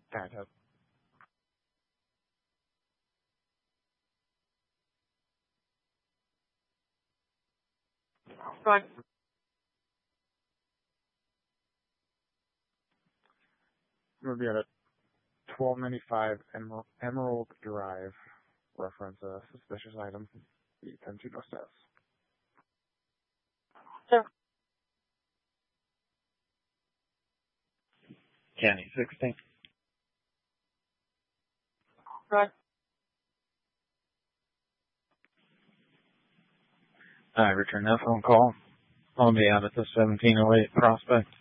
Kind of. Right. We'll be at 1295 Emerald Drive. Reference a suspicious item. E10 to no steps. Sure. County 16. Right. I return that phone call. I'll be out at the 1708 Prospect.